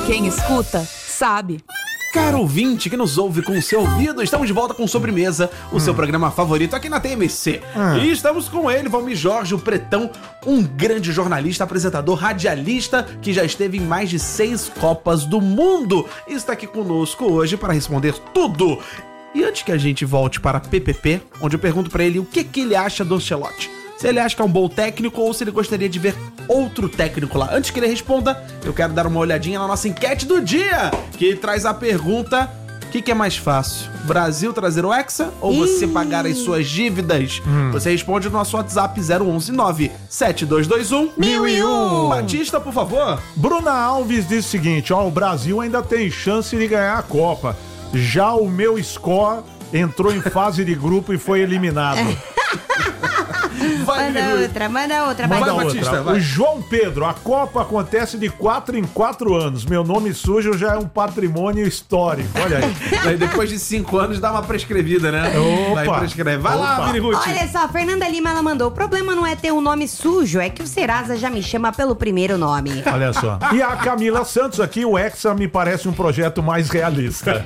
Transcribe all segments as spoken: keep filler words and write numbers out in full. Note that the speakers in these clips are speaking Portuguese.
Quem escuta, sabe. Caro ouvinte que nos ouve com o seu ouvido, estamos de volta com Sobremesa, o hum. seu programa favorito aqui na T M C. Hum. E estamos com ele, Valmir Jorge, o Pretão, um grande jornalista, apresentador, radialista, que já esteve em mais de seis Copas do Mundo. E está aqui conosco hoje para responder tudo. E antes que a gente volte para P P P, onde eu pergunto para ele o que, que ele acha do Ancelotti. Se ele acha que é um bom técnico ou se ele gostaria de ver outro técnico lá. Antes que ele responda, eu quero dar uma olhadinha na nossa enquete do dia, que traz a pergunta: o que, que é mais fácil? Brasil trazer o Hexa ou você pagar as suas dívidas? Hum. Você responde no nosso WhatsApp zero onze nove sete dois dois um mil e um. Batista, por favor. Bruna Alves diz o seguinte: ó, o Brasil ainda tem chance de ganhar a Copa. Já o meu score entrou em fase de grupo e foi eliminado. Vai, manda outra, manda outra, manda vai, outra. Batista, vai. O João Pedro: a Copa acontece de quatro em quatro anos. Meu nome sujo já é um patrimônio histórico. Olha aí. Aí depois de cinco anos dá uma prescrevida, né? Opa. Vai prescrever. Vai Opa. lá, Vini Ruth. Olha só, a Fernanda Lima, ela mandou: o problema não é ter um nome sujo, é que o Serasa já me chama pelo primeiro nome. Olha só. E a Camila Santos aqui: o Hexa me parece um projeto mais realista.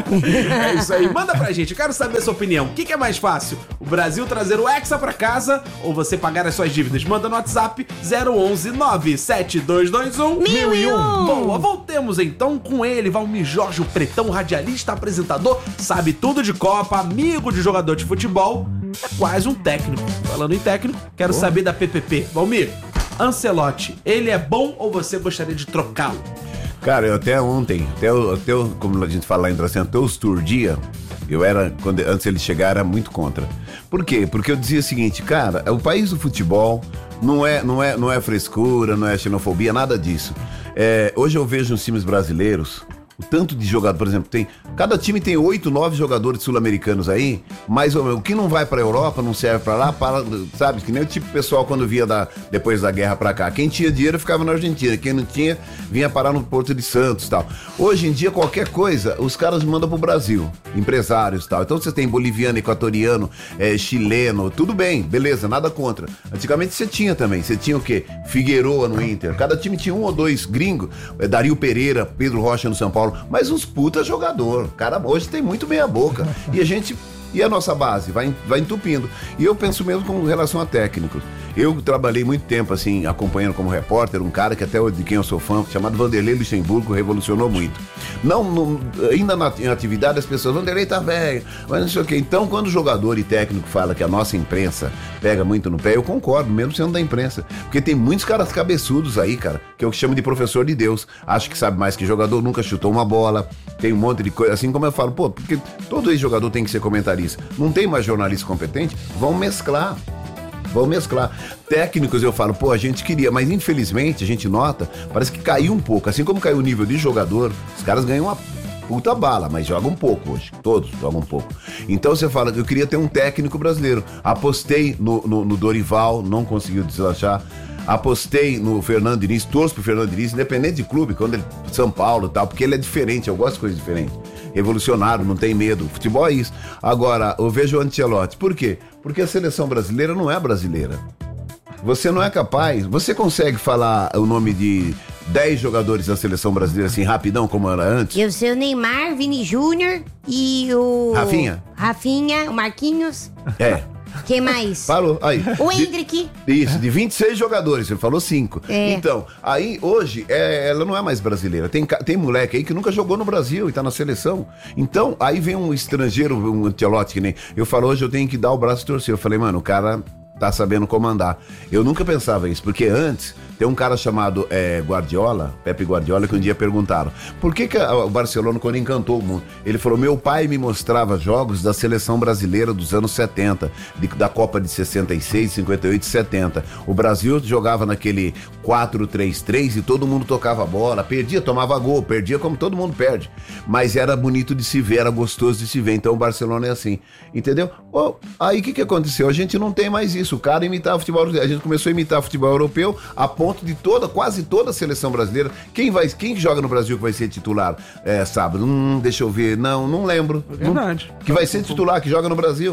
É isso aí. Manda pra gente, eu quero saber a sua opinião. O que, que é mais fácil? O Brasil trazer o Hexa pra casa ou você pagar as suas dívidas? Manda no WhatsApp zero onze nove sete dois dois um mil e um. Boa, voltemos então com ele, Valmir Jorge, o Pretão, radialista, apresentador, sabe tudo de Copa, amigo de jogador de futebol, é quase um técnico. Falando em técnico, quero oh. saber da P P P. Valmir, Ancelotti, ele é bom ou você gostaria de trocá-lo? Cara, eu até ontem, até, até como a gente fala lá em Dracena, até os tour dia, eu era, quando, antes ele chegar, era muito contra. Por quê? Porque eu dizia o seguinte: cara, o país do futebol não é, não é, não é frescura, não é xenofobia, nada disso. É, hoje eu vejo nos times brasileiros o tanto de jogador, por exemplo, tem, cada time tem oito, nove jogadores sul-americanos aí, mas o, o que não vai pra Europa, não serve pra lá, para, sabe? Que nem o tipo pessoal quando via da, depois da guerra pra cá. Quem tinha dinheiro ficava na Argentina, quem não tinha vinha parar no Porto de Santos e tal. Hoje em dia, qualquer coisa, os caras mandam pro Brasil, empresários e tal. Então você tem boliviano, equatoriano, é, chileno, tudo bem, beleza, nada contra. Antigamente você tinha também, você tinha o quê? Figueroa no Inter, cada time tinha um ou dois gringos, é, Dario Pereira, Pedro Rocha no São Paulo, mas uns puta jogador. Cara, hoje tem muito meia boca. E a gente... E a nossa base? Vai, vai entupindo. E eu penso mesmo com relação a técnicos. Eu trabalhei muito tempo, assim, acompanhando como repórter, um cara que até hoje, de quem eu sou fã, chamado Vanderlei Luxemburgo, revolucionou muito. Não, não ainda na, em atividade as pessoas, Vanderlei tá velho, mas não sei o quê. Então, quando o jogador e técnico fala que a nossa imprensa pega muito no pé, eu concordo, mesmo sendo da imprensa. Porque tem muitos caras cabeçudos aí, cara, que eu chamo de professor de Deus. Acho que sabe mais que jogador, nunca chutou uma bola, tem um monte de coisa. Assim como eu falo, pô, porque todo ex-jogador tem que ser comentarista. Não tem mais jornalista competente? Vão mesclar. Vão mesclar. Técnicos, eu falo, pô, a gente queria, mas infelizmente a gente nota, parece que caiu um pouco. Assim como caiu o nível de jogador, os caras ganham uma puta bala, mas jogam um pouco hoje. Todos jogam um pouco. Então você fala que eu queria ter um técnico brasileiro. Apostei no, no, no Dorival, não conseguiu deslanchar. Apostei no Fernando Diniz, torço pro Fernando Diniz, independente de clube, quando ele São Paulo e tal, porque ele é diferente, eu gosto de coisas diferentes. Revolucionário, não tem medo. Futebol é isso. Agora, eu vejo o Ancelotti. Por quê? Porque a seleção brasileira não é brasileira. Você não é capaz, você consegue falar o nome de dez jogadores da seleção brasileira assim, rapidão, como era antes? Eu sei o Neymar, Vini Júnior e o... Rafinha? Rafinha, o Marquinhos. É. Quem mais? Falou, aí. O Hendrick. De, isso, de vinte e seis jogadores, você falou cinco. É. Então, aí hoje, é, ela não é mais brasileira. Tem, tem moleque aí que nunca jogou no Brasil e tá na seleção. Então, aí vem um estrangeiro, um Ancelotti, que nem... Eu falo, hoje eu tenho que dar o braço e torcer. Eu falei, mano, o cara tá sabendo comandar. Eu nunca pensava isso, porque antes tem um cara chamado é, Guardiola, Pepe Guardiola, que um dia perguntaram, por que, que a, o Barcelona, quando encantou o mundo, ele falou, meu pai me mostrava jogos da seleção brasileira dos anos setenta, de, da Copa de sessenta e seis, cinquenta e oito e setenta. O Brasil jogava naquele quatro três três e todo mundo tocava bola, perdia, tomava gol, perdia como todo mundo perde, mas era bonito de se ver, era gostoso de se ver. Então o Barcelona é assim, entendeu? Oh, aí o que, que aconteceu? A gente não tem mais isso. O cara imitava futebol, a gente começou a imitar futebol europeu a ponto de toda, quase toda a seleção brasileira. Quem vai, quem joga no Brasil que vai ser titular é, sábado? Hum, deixa eu ver. Não, não lembro. É verdade. Não, que vai ser titular, que joga no Brasil.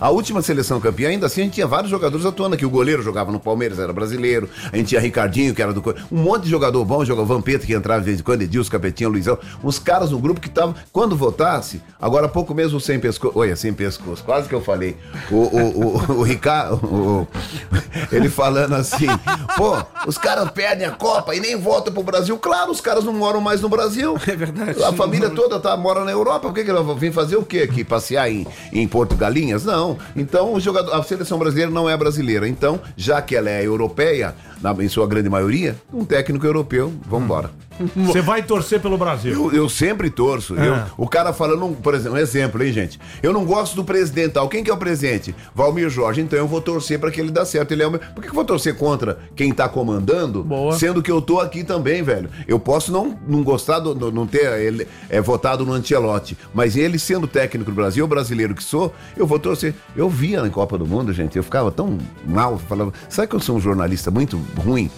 A última seleção campeã, ainda assim, a gente tinha vários jogadores atuando aqui. O goleiro jogava no Palmeiras, era brasileiro. A gente tinha Ricardinho, que era do... Um monte de jogador bom, jogava Vampeta, que entrava de vez em quando, Edilson, Capetinha, Luizão. Uns caras no grupo que estavam... Quando votasse, agora há pouco mesmo sem pescoço... Olha, sem pescoço, quase que eu falei. O, o, o, o Ricardo... O, ele falando assim, pô, os caras perdem a Copa e nem voltam pro Brasil. Claro, os caras não moram mais no Brasil. É verdade. A família toda tá, mora na Europa. Por que, que ela vem fazer o quê aqui? Passear em, em Porto Galinhas? Não. Então, o jogador, a seleção brasileira não é brasileira. Então, já que ela é europeia, na, em sua grande maioria, um técnico europeu, vamos embora. Você vai torcer pelo Brasil. Eu, eu sempre torço. É. Eu, o cara falando, por exemplo, um exemplo, hein, gente? Eu não gosto do presidente tal. Quem que é o presidente? Valmir Jorge. Então eu vou torcer pra que ele dê certo. Ele é o meu... Por que eu vou torcer contra quem tá comandando? Boa. Sendo que eu tô aqui também, velho. Eu posso não, não gostar, do, não ter ele é, votado no Ancelotti, mas ele sendo técnico do Brasil, brasileiro que sou, eu vou torcer. Eu via na Copa do Mundo, gente, eu ficava tão mal, falava, sabe que eu sou um jornalista muito ruim?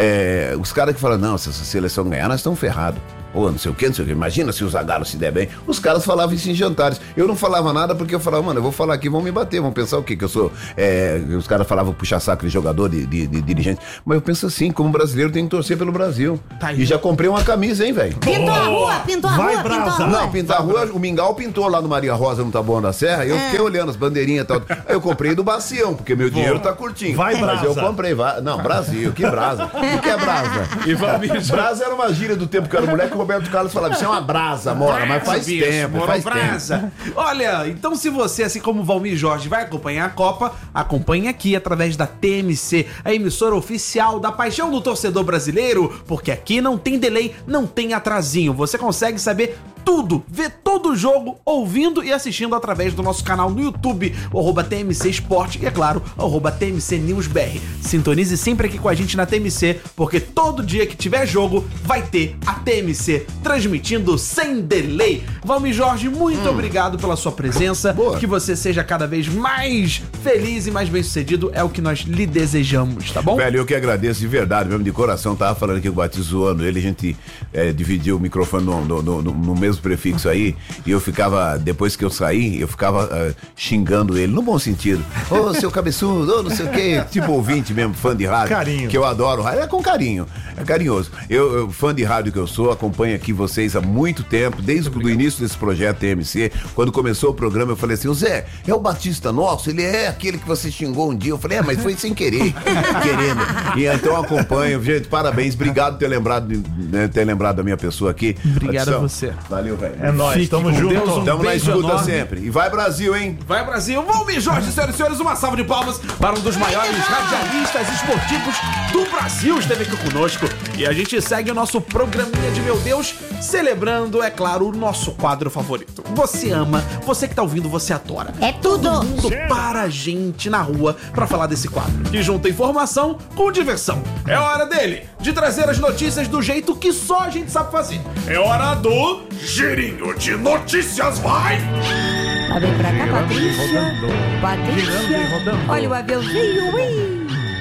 É, os caras que falam, não, se essa seleção ganhar, nós estamos ferrados. Ou não sei o que, não sei o que. Imagina se o Zagallo se der bem. Os caras falavam isso em jantares. Eu não falava nada porque eu falava, mano, eu vou falar aqui, vão me bater, vão pensar o quê? Que eu sou. É, os caras falavam puxar saco de jogador, de, de, de dirigente. Mas eu penso assim, como brasileiro, tem que torcer pelo Brasil. Tá aí. E já comprei uma camisa, hein, velho? Pintou a rua, pintou a Vai, rua, pintou a Brasa. rua. Não, pintar a rua, o Mingau pintou lá no Maria Rosa, no Taboão da Serra, e eu fiquei olhando as bandeirinhas e tal. Aí eu comprei do Bacião, porque meu dinheiro tá curtinho. Vai, Mas Brasa. eu comprei, vai. Não, Brasil, que brasa. O que é brasa? E Valmir Brasa era uma gíria do tempo que eu era moleque, o Roberto Carlos falava, isso é uma brasa, mora, mas faz Bicho, tempo, morou faz brasa. tempo. Olha, então se você, assim como o Valmir Jorge, vai acompanhar a Copa, acompanhe aqui através da T M C, a emissora oficial da paixão do torcedor brasileiro, porque aqui não tem delay, não tem atrasinho. Você consegue saber tudo, ver todo o jogo, ouvindo e assistindo através do nosso canal no YouTube, o arroba T M C Esporte e, é claro, o arroba T M C News B R. Sintonize sempre aqui com a gente na T M C, porque todo dia que tiver jogo, vai ter a T M C transmitindo sem delay. Valmir Jorge, muito hum. obrigado pela sua presença. Boa. Que você seja cada vez mais feliz e mais bem-sucedido, é o que nós lhe desejamos, tá bom? Velho, eu que agradeço de verdade, mesmo de coração, tava falando que eu bati zoando ele, a gente é, dividiu o microfone no, no, no, no mesmo prefixo aí, e eu ficava, depois que eu saí, eu ficava uh, xingando ele, no bom sentido. Ô, oh, seu cabeçudo, ô, oh, não sei o quê, tipo ouvinte mesmo, fã de rádio. Carinho. Que eu adoro rádio, é com carinho, é carinhoso. Eu, eu fã de rádio que eu sou, acompanho aqui vocês há muito tempo, desde o início desse projeto T M C, quando começou o programa, eu falei assim, o Zé, é o Batista nosso, ele é aquele que você xingou um dia. Eu falei, é, mas foi sem querer, querendo. E então acompanho, gente, parabéns, obrigado por ter lembrado, né, ter lembrado da minha pessoa aqui. Obrigado Atenção. a você. Valeu, velho. É nóis, Fique tamo com junto. Deus, um Tamo na beijo escuta enorme. sempre. E vai Brasil, hein? Vai Brasil, Valmir Jorge, senhoras e senhores, uma salva de palmas para um dos maiores radialistas esportivos do Brasil, esteve aqui conosco. E a gente segue o nosso programinha de Meu Deus, celebrando, é claro, o nosso quadro favorito. Você ama, você que tá ouvindo, você adora. É tudo. Todo mundo para a gente na rua pra falar desse quadro, que junta informação com diversão. É hora dele, de trazer as notícias do jeito que só a gente sabe fazer. É hora do Girinho de Notícias, vai! Lá vem pra cá, Girando e Patrícia. rodando. Patrícia. Girando e rodando. Olha o aviãozinho, ui.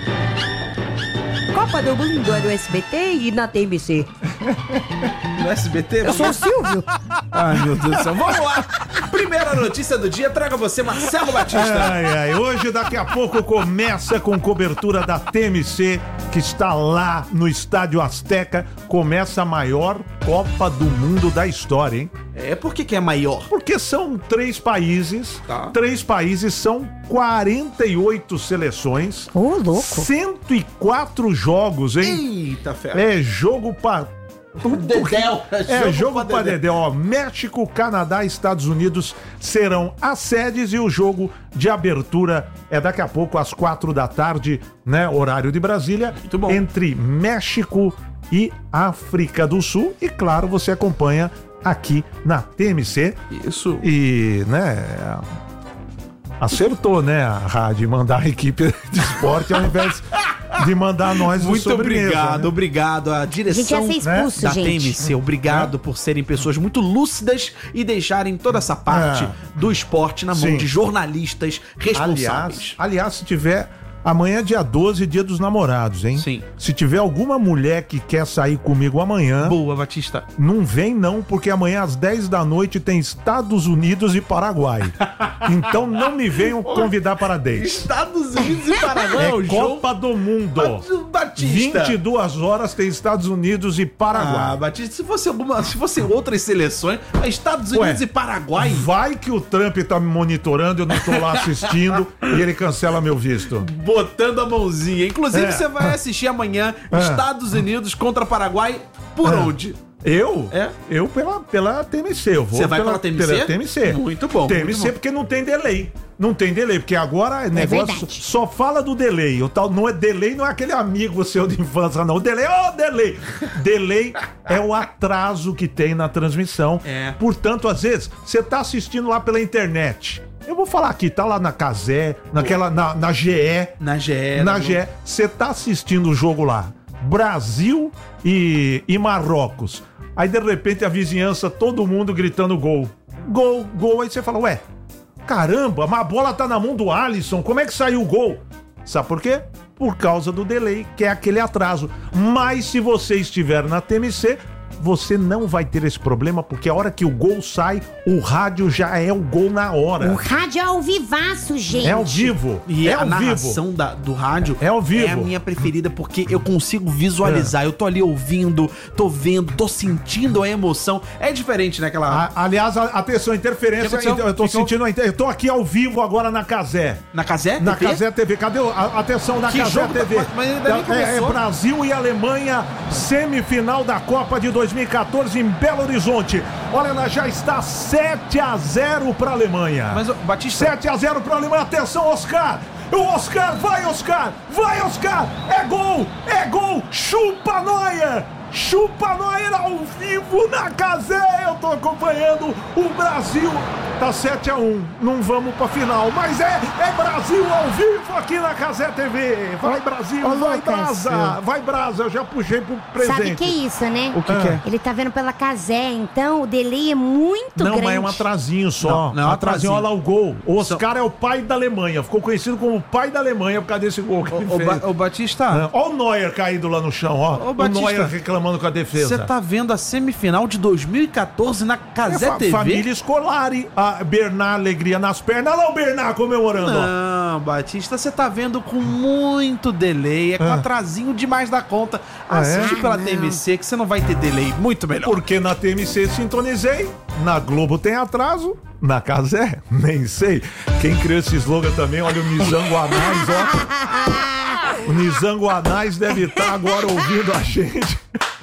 Copa do Mundo é do S B T e na T M C. No S B T? Eu sou o Silvio. Ai, meu Deus do céu. Vamos lá. Primeira notícia do dia, traga você, Marcelo Batista. Ai, ai, hoje, daqui a pouco, começa com cobertura da T M C, que está lá no Estádio Azteca. Começa a maior Copa do Mundo da história, hein? É, por que que é maior? Porque são três países, Tá. três países, são quarenta e oito seleções, Ô, louco. cento e quatro jogos, hein? Eita, fera. É jogo pra... Dedéu. É jogo pra Dedé, ó. México, Canadá e Estados Unidos serão as sedes e o jogo de abertura é daqui a pouco às quatro da tarde, né? Horário de Brasília. Muito bom. Entre México e África do Sul. E claro, você acompanha aqui na T M C. Isso. E, né? Acertou, né? A rádio mandar a equipe de esporte ao invés de mandar nós no Muito sobremesa, obrigado, né? obrigado à A gente direção ia ser expulso, da gente. T M C. Obrigado por serem pessoas muito lúcidas e deixarem toda essa parte É. do esporte na mão Sim. de jornalistas responsáveis. Aliás, aliás, se tiver Amanhã é dia doze, dia dos namorados, hein? Sim. Se tiver alguma mulher que quer sair comigo amanhã, Boa, Batista. não vem não, porque amanhã às dez da noite tem Estados Unidos e Paraguai. Então não me venham convidar para date. Estados Unidos e Paraguai, É o jogo. Copa do Mundo. Batista. vinte e duas horas tem Estados Unidos e Paraguai. Ah, Batista, se fosse alguma, se fosse outras seleções, Estados Unidos Ué, e Paraguai. Vai que o Trump tá me monitorando, eu não tô lá assistindo e ele cancela meu visto. Botando a mãozinha. Inclusive, É. você vai assistir amanhã É. Estados Unidos contra Paraguai por É. onde? Eu? É? Eu pela, pela T M C. Eu vou Você vai pela T M C? Pela T M C. Muito bom, T M C muito bom. porque não tem delay. Não tem delay, porque agora é negócio verdade. só fala do delay. O tal não é delay, não é aquele amigo seu de infância, não. O delay, ó, delay. Delay é o atraso que tem na transmissão. É. Portanto, às vezes, você tá assistindo lá pela internet. Eu vou falar aqui, tá lá na Cazé, naquela, na, na G E. Na G E. Na G E, você tá assistindo o jogo lá, Brasil e, e Marrocos. Aí de repente a vizinhança, todo mundo gritando gol. Gol, gol. Aí você fala, ué, caramba, mas a bola tá na mão do Alisson, como é que saiu o gol? Sabe por quê? Por causa do delay, que é aquele atraso. Mas se você estiver na T M C, você não vai ter esse problema, porque a hora que o gol sai, o rádio já é o gol na hora. O rádio é ao vivaço, gente. É ao vivo. E é a ao vivo. narração da- do rádio É ao vivo. é a minha preferida, porque eu consigo visualizar. Eu tô ali ouvindo, tô vendo, tô sentindo a emoção. É diferente, né? Aquela... A- aliás, a- atenção, interferência. O que aconteceu? Eu, eu tô O que que sentindo a inter... Eu tô aqui ao vivo agora na Cazé. Na Casé? Na T V? Cazé T V. Cadê o... a- Atenção, na Que Cazé jogo T V. da- mas ainda nem é, é começou. Brasil e Alemanha, semifinal da Copa de dois mil e quatorze em Belo Horizonte. Olha, ela já está sete a zero pra Alemanha. Mas, ô, Batista... sete a zero pra Alemanha. Atenção, Oscar. O Oscar, vai, Oscar. Vai, Oscar. É gol. É gol. Chupa, Neuer. Chupa, Neuer ao vivo na Cazé. Eu tô acompanhando o Brasil. Tá sete a um. Não vamos pra final. Mas é, é Brasil ao vivo aqui na Cazé T V. Vai, Brasil. Ô, vai, Lucas. Brasa. Vai, Brasa. Eu já puxei pro presente. Sabe que é isso, né? O que que é? Ele tá vendo pela Casé, então o delay é muito Não, grande. mas é um atrasinho só. Não, não é um atrasinho. Olha lá o gol. O Oscar é o pai da Alemanha. Ficou conhecido como o pai da Alemanha por causa desse gol que ele Ô, fez. Ba- ô, Batista... Olha o Neuer caído lá no chão, ó. Ô, o Batista, Neuer reclamando com a defesa. Você tá vendo a semifinal de dois mil e quatorze na É Casé fa- T V? Família Scolari. A Bernard Alegria nas pernas. Olha lá o Bernard comemorando, ó. Não, Batista, você tá vendo com muito delay, é com Ah. atrasinho demais da conta. Ah, Assiste é? pela Ah, não. T M C que você não vai ter delay, muito melhor. Porque na T M C sintonizei, na Globo tem atraso, na Casé, nem sei. Quem criou esse slogan também, olha o Nizango Anais, ó. O Nizango Anais deve estar agora ouvindo a gente.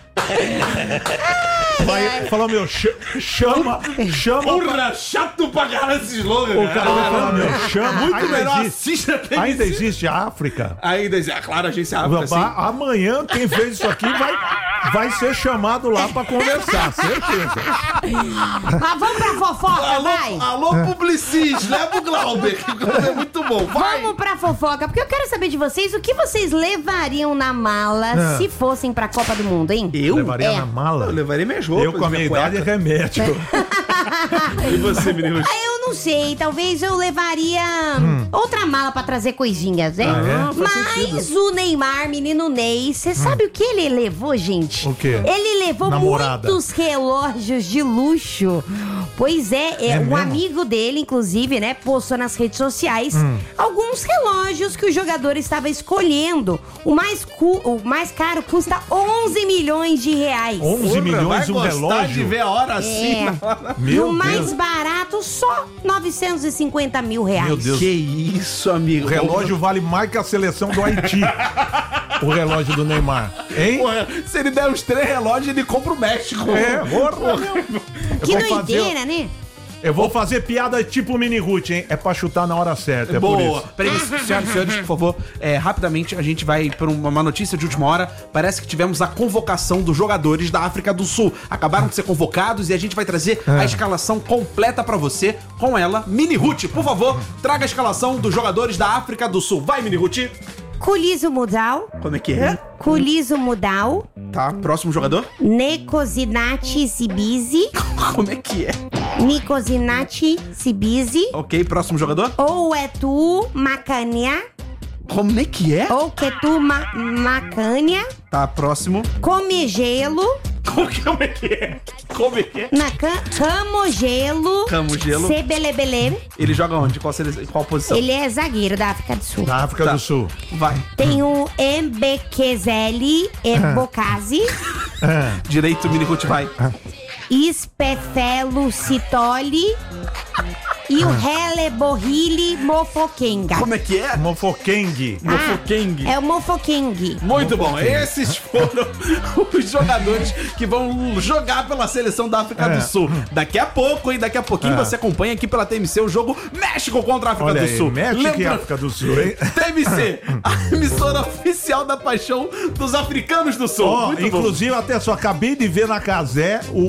Vai, fala, meu, ch- chama, chama. Porra, chato pra caralho esse slogan. O cara vai falar, meu, chama. Muito ainda melhor, existe, assiste a T M C. ainda existe a África. Ainda existe, é claro, a agência África, sim. A- Amanhã, quem fez isso aqui vai, vai ser chamado lá pra conversar, certeza. Mas vamos pra fofoca, vai. Alô, alô, Publicis, leva o Glauber, que o Glauber é muito bom, vai. Vamos pra fofoca, porque eu quero saber de vocês o que vocês levariam na mala Ah. se fossem pra Copa do Mundo, hein? Eu? Levaria É. na mala. Eu levaria minhas roupas, Eu com a minha idade é cueca. remédio. E você, menino? Ah, eu não sei, talvez eu levaria outra mala pra trazer coisinhas, hein? Hum. Ah, é? Faz Mas o Neymar, menino Ney, você sabe o que ele levou, gente? O quê? Ele levou Namorada. muitos relógios de luxo. Pois é, é, É um mesmo? amigo dele, inclusive, né, postou nas redes sociais Hum. alguns relógios que o jogador estava escolhendo. O mais, cu- o mais caro custa onze milhões de reais. onze milhões vai um gostar relógio? de ver a hora assim. É. na hora. E Meu o mais Deus. barato, só novecentos e cinquenta mil reais. Meu Deus. Que isso, amigo. O relógio vale mais que a seleção do Haiti. O relógio do Neymar. Hein? Porra, se ele der os três relógios, ele compra o México. É, porra, meu. Que Eu vou fazer- doideira, né? Eu vou fazer piada tipo mini Ruth, hein? É pra chutar na hora certa, é por Boa. isso. Peraí, senhoras e senhores, por favor, é, rapidamente a gente vai para uma notícia de última hora. Parece que tivemos a convocação dos jogadores da África do Sul. Acabaram de ser convocados e a gente vai trazer a escalação completa pra você com ela. Mini Ruth, por favor, traga a escalação dos jogadores da África do Sul. Vai, Mini Ruth. Kulizo Mudal, Como é que é? Kulizo Mudal, Tá, próximo jogador. Nekozinati Sibizi, Como é que é? Nikozinati Sibizi, Ok, próximo jogador. Ouetu Macania, Como é que é? Ou Ketuma Macânia, Tá, próximo. Comegelo, Como que, como é que é? Como é que é? Nacan, Camogelo, Camogelo. Sebelebele. Ele joga onde? Qual, sele... Qual posição? Ele é zagueiro da África do Sul. Da África Tá. do Sul. Vai. Tem o Embekezeli Ebokazi, É. Direito, Minihut, vai. Ispefelo Citoli e o Helebohili Mofokenga. Como é que é? Mofokeng. Mofokeng. É o Mofokeng. Muito bom. Esses foram os jogadores que vão jogar pela seleção da África É. do Sul. Daqui a pouco, hein? Daqui a pouquinho É. você acompanha aqui pela T M C o jogo México contra a África Olha do aí, Sul. México e África do Sul, hein? T M C, a emissora oficial da paixão dos africanos do Sul. Ó, Muito bom. inclusive, até só acabei de ver na Casé o,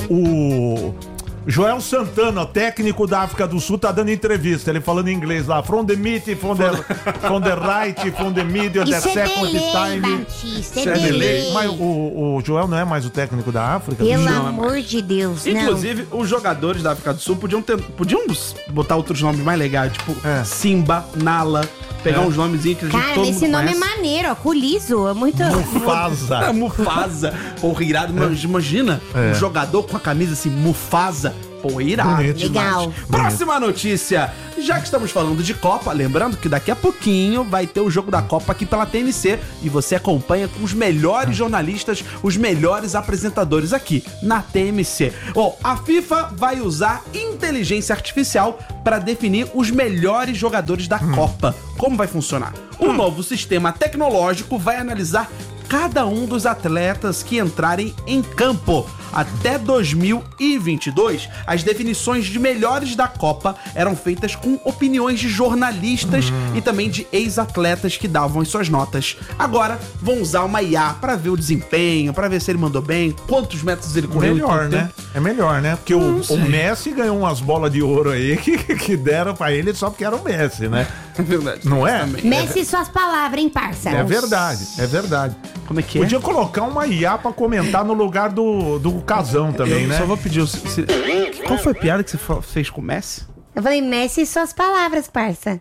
o Joel Santana, técnico da África do Sul, tá dando entrevista. Ele falando em inglês lá. From the meet, from the, from the right, from the middle, the Isso é second delay, time. Batista, Isso é é delay. delay. Mas o, o Joel não é mais o técnico da África? Pelo Não. amor de Deus, não. Inclusive, os jogadores da África do Sul podiam, ter, podiam botar outros nomes mais legais, tipo É. Simba, Nala, pegar É. uns nomezinhos que a gente Cara, todo esse mundo nome conhece. é maneiro, ó. Culiso, é muito... É, Mufasa. Mufasa. Porra, irado. Mas imagina É. um jogador com a camisa assim, Mufasa. Pô, irado. Bonito. demais. Legal. Próxima notícia. Já que estamos falando de Copa, lembrando que daqui a pouquinho vai ter o jogo da Copa aqui pela T N C e você acompanha com os melhores jornalistas, os melhores apresentadores aqui na T M C. Bom, a FIFA vai usar inteligência artificial para definir os melhores jogadores da Copa. Como vai funcionar? Um novo sistema tecnológico vai analisar cada um dos atletas que entrarem em campo. Até dois mil e vinte e dois, as definições de melhores da Copa eram feitas com opiniões de jornalistas e também de ex-atletas que davam as suas notas. Agora vão usar uma I A para ver o desempenho, para ver se ele mandou bem, quantos metros ele correu. em Melhor, quanto né? tempo. É melhor, né? Porque o, Não sei. o Messi ganhou umas bolas de ouro aí que, que deram pra ele só porque era o Messi, né? É verdade. Não é? Também. Messi, suas palavras, hein, parça? É verdade, é verdade. Como é que é? Podia colocar uma I A pra comentar no lugar do, do Casão também, Eu né? só vou pedir o... se- se- Qual foi a piada que você fa- fez com o Messi? Eu falei, Messi, suas palavras, parça.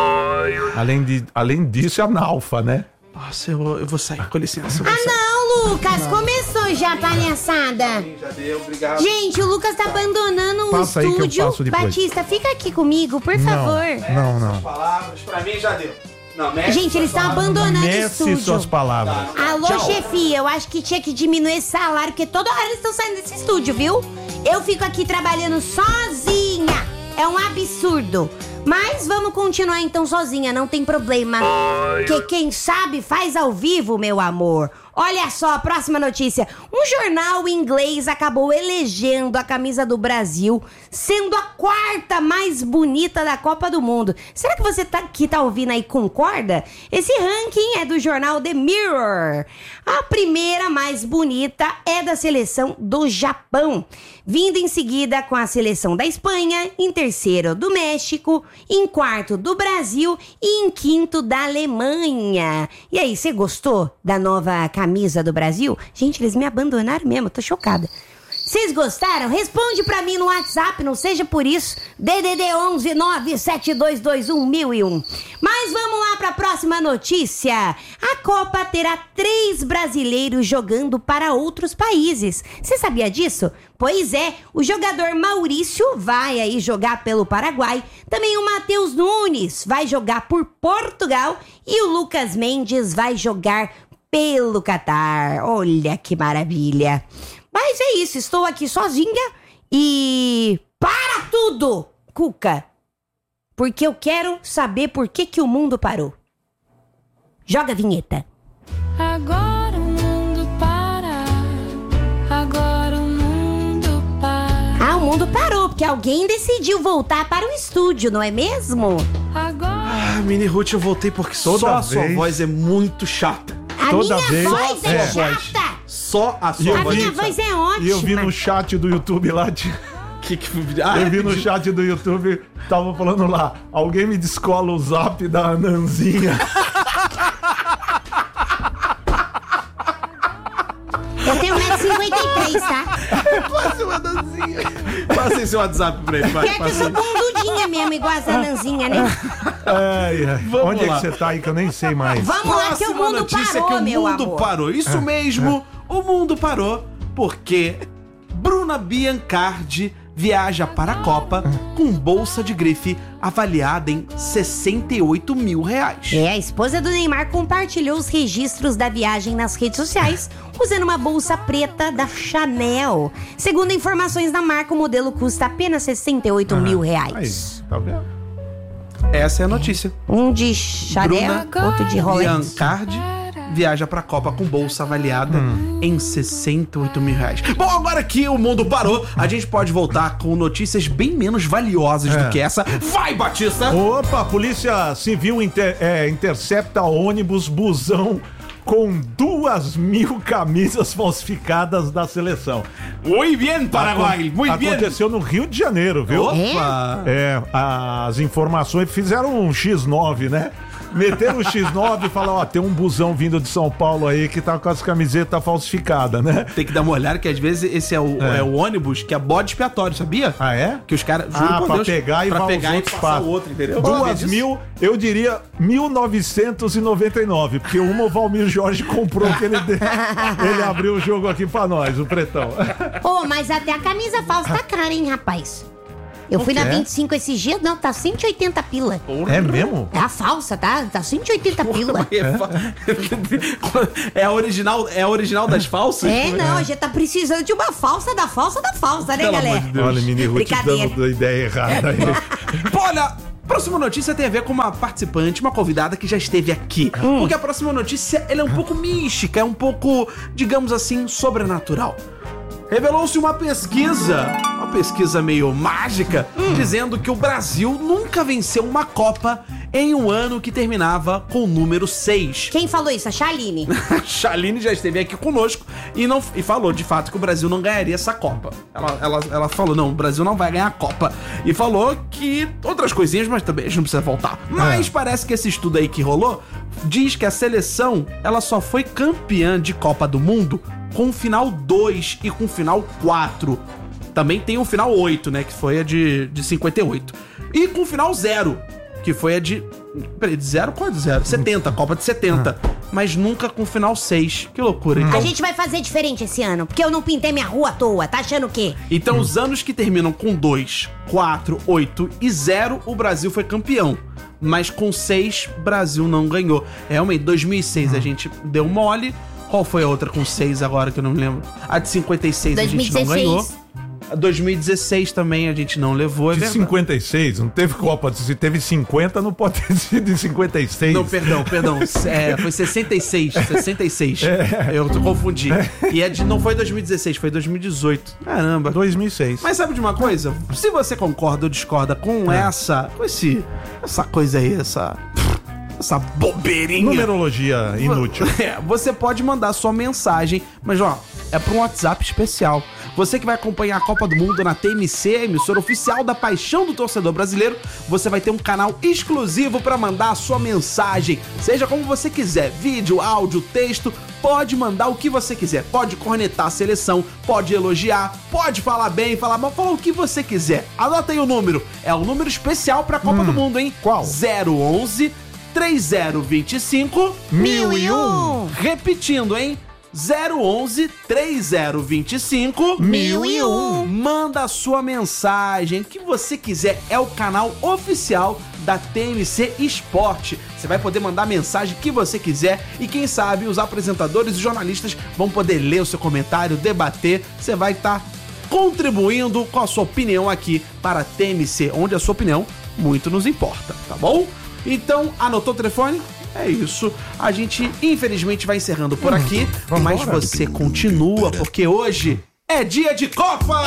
Além, de, além disso, é analfa, né? Nossa, eu, eu vou sair, com licença. eu vou Ah, sair. não, Lucas, começou já a palhaçada. Já deu, obrigado. Gente, o Lucas tá abandonando o Passa aí que eu estúdio. passo depois. Batista, fica aqui comigo, por favor. Não, não. Palavras, pra mim já deu. Não, Messi, Gente, eles estão abandonando o Messi estúdio. suas palavras. Alô, Tchau. chefia, eu acho que tinha que diminuir esse salário, porque toda hora eles estão saindo desse estúdio, viu? Eu fico aqui trabalhando sozinha. É um absurdo. Mas vamos continuar então sozinha, não tem problema. Que quem sabe faz ao vivo, meu amor. Olha só, próxima notícia. Um jornal inglês acabou elegendo a camisa do Brasil sendo a quarta mais bonita da Copa do Mundo. Será que você tá, que tá ouvindo aí concorda? Esse ranking é do jornal The Mirror. A primeira mais bonita é da seleção do Japão, vindo em seguida com a seleção da Espanha, em terceiro do México, em quarto do Brasil e em quinto da Alemanha. E aí, você gostou da nova camisa do Brasil? Gente, eles me abandonaram mesmo, tô chocada. Vocês gostaram? Responde pra mim no WhatsApp, não seja por isso. D D D onze nove sete dois dois um mil e um. Mas vamos lá pra próxima notícia. A Copa terá três brasileiros jogando para outros países. Você sabia disso? Pois é, o jogador Maurício vai aí jogar pelo Paraguai. Também o Matheus Nunes vai jogar por Portugal. E o Lucas Mendes vai jogar pelo Catar. Olha que maravilha. Mas é isso, estou aqui sozinha e... Para tudo, Cuca! Porque eu quero saber por que, que o mundo parou. Joga a vinheta. Agora o mundo para. Agora o mundo para. Ah, o mundo parou, porque alguém decidiu voltar para o estúdio, não é mesmo? Agora. Ah, Mini Ruth, eu voltei porque Toda só a sua vez. voz é muito chata. A Toda minha vez- voz é, é. chata! Só a E sua eu A voz minha é chata. voz é ótima. E eu vi no chat do YouTube lá, de- Que que... Ah, eu vi no chat do YouTube, tava falando lá, alguém me descola o zap da Ananzinha. Eu tenho um metro e cinquenta e três, tá? Passa uma dancinha. Passa aí seu WhatsApp pra ele, vai. Pior que eu Passa sou aí. bundudinha mesmo, igual a Zananzinha, né? Ai, ai. Vamos Onde lá. é que você tá aí que eu nem sei mais? Vamos lá que o Próxima mundo notícia parou, que o meu mundo amor. parou. Isso mesmo, o mundo parou porque Bruna Biancardi viaja para a Copa com bolsa de grife avaliada em sessenta e oito mil reais. É, a esposa do Neymar compartilhou os registros da viagem nas redes sociais usando uma bolsa preta da Chanel. Segundo informações da marca, o modelo custa apenas sessenta e oito mil reais. Aí, tá vendo? Essa é a notícia. Um de Chanel, outro de Rolex. Biancardi viaja pra Copa com bolsa avaliada Hum. em sessenta e oito mil reais. Bom, agora que o mundo parou, a gente pode voltar com notícias bem menos valiosas É. do que essa. Vai, Batista! Opa, a Polícia Civil inter- é, intercepta ônibus busão com duas mil camisas falsificadas da seleção. Muito bem, Paraguai, Acon- muito bem. Aconteceu no Rio de Janeiro, viu? Opa! É, as informações fizeram um xis nove, né? Meteram o xis nove e falaram, ó, tem um busão vindo de São Paulo aí que tá com as camisetas falsificadas, né? Tem que dar uma olhada que às vezes esse é o, É. é o ônibus que é bode expiatório, sabia? Ah, é? Que os caras, juro Ah, por pra Deus, pegar e pra vai pegar os e outros passar passam. o outro, entendeu? Duas mil, eu diria mil novecentos e noventa e nove, porque uma o Valmir Jorge comprou que ele, deu, ele abriu o jogo aqui pra nós, o Pretão. Ô, mas até a camisa falsa tá cara, hein, rapaz? Eu fui quê? na vinte e cinco esses dias, não, tá cento e oitenta pila. É mesmo? É a falsa, tá? Tá cento e oitenta pila. É a original, é a original das falsas? É, não, a gente tá precisando de uma falsa da falsa da falsa, né, Pelo amor galera? de Deus. Olha, Mini Ruth Brincadeira. dando ideia errada aí. Pô, olha, próxima notícia tem a ver com uma participante, uma convidada que já esteve aqui. Porque a próxima notícia, ela é um pouco mística, é um pouco, digamos assim, sobrenatural. Revelou-se uma pesquisa, uma pesquisa meio mágica, dizendo que o Brasil nunca venceu uma Copa em um ano que terminava com o número seis. Quem falou isso? A Chaline. A Chaline já esteve aqui conosco e, não, e falou de fato que o Brasil não ganharia essa Copa. Ela, ela, ela falou, não, o Brasil não vai ganhar a Copa. E falou que outras coisinhas, mas também a gente não precisa voltar. Mas É. parece que esse estudo aí que rolou diz que a seleção, ela só foi campeã de Copa do Mundo com o final dois e com o final quatro. Também tem o final oito, né, que foi a de, de cinquenta e oito. E com o final zero, que foi a de... Peraí, de zero? Qual é de zero? setenta, Copa de setenta. Mas nunca com o final seis. Que loucura. Então, A gente vai fazer diferente esse ano, porque eu não pintei minha rua à toa. Tá achando o quê? então os anos que terminam com dois, quatro, oito e zero, o Brasil foi campeão. Mas com seis, Brasil não ganhou. Realmente, dois mil e seis a gente deu mole. Qual foi a outra com seis agora que eu não me lembro? A de cinquenta e seis a gente não ganhou. A dois mil e dezesseis também a gente não levou, é De verdade. cinquenta e seis, não teve Copa. Se teve cinquenta, não pode ter sido em cinquenta e seis. Não, perdão, perdão. É, foi sessenta e seis. sessenta e seis. É. Eu confundi. E é de, não foi dois mil e dezesseis, foi dois mil e dezoito. Caramba. dois mil e seis. Mas sabe de uma coisa? Se você concorda ou discorda com essa. Com esse. Essa coisa aí, essa. Essa bobeirinha. Numerologia inútil. É, você pode mandar sua mensagem, mas ó, é para um WhatsApp especial. Você que vai acompanhar a Copa do Mundo na T M C, a emissora oficial da paixão do torcedor brasileiro, você vai ter um canal exclusivo para mandar a sua mensagem. Seja como você quiser, vídeo, áudio, texto, pode mandar o que você quiser. Pode cornetar a seleção, pode elogiar, pode falar bem, falar mal, falar o que você quiser. Anota aí o número, é o número especial para a Copa do Mundo, hein? qual? zero onze, três zero dois cinco, Mil e um. Repetindo, hein? zero onze, três zero dois cinco, Mil e um. Manda a sua mensagem, o que você quiser. É o canal oficial da T M C Esporte. Você vai poder mandar a mensagem que você quiser e quem sabe os apresentadores e jornalistas vão poder ler o seu comentário, debater. Você vai estar contribuindo com a sua opinião aqui para a T M C, onde a sua opinião muito nos importa, tá bom? Então, anotou o telefone? É isso. A gente, infelizmente, vai encerrando por aqui, mas você continua, porque hoje é dia de Copa!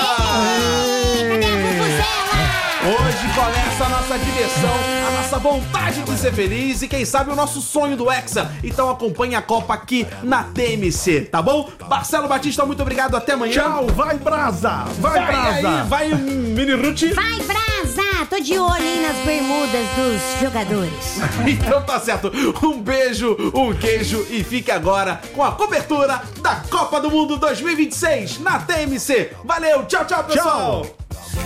Cadê a Vuvuzela? Hoje começa a nossa diversão, a nossa vontade de ser feliz e quem sabe o nosso sonho do Hexa. Então acompanhe a Copa aqui na T M C, tá bom? Marcelo Batista, muito obrigado, até amanhã. Tchau, vai Brasa! Vai, Vai Brasa! aí, vai Mini Ruth. Vai, Brasa! Tô de olho aí nas bermudas dos jogadores. Então tá certo. Um beijo, um queijo e fique agora com a cobertura da Copa do Mundo dois mil e vinte e seis na T M C. Valeu, tchau, tchau, pessoal. Tchau.